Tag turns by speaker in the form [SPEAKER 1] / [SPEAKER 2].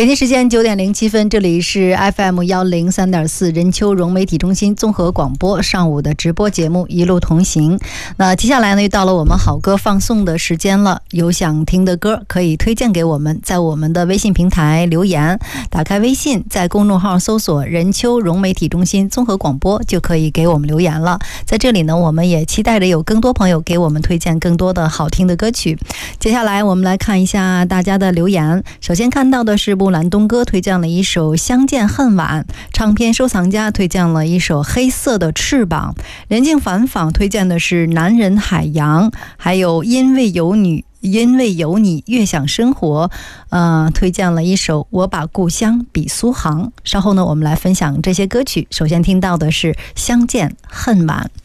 [SPEAKER 1] 北京时间9点07分，这里是 FM103.4 任丘融媒体中心综合广播上午的直播节目一路同行。那接下来呢，又到了我们好歌放送的时间了，有想听的歌可以推荐给我们，在我们的微信平台留言，打开微信，在公众号搜索任丘融媒体中心综合广播就可以给我们留言了。在这里呢，我们也期待着有更多朋友给我们推荐更多的好听的歌曲。接下来我们来看一下大家的留言。首先看到的是木兰东哥推荐了一首《相见恨晚》，唱片收藏家推荐了一首《黑色的翅膀》，连静反访推荐的是《男人海洋》，还有因为有你越想生活，推荐了一首《我把故乡比苏杭》。稍后呢，我们来分享这些歌曲。首先听到的是《相见恨晚》。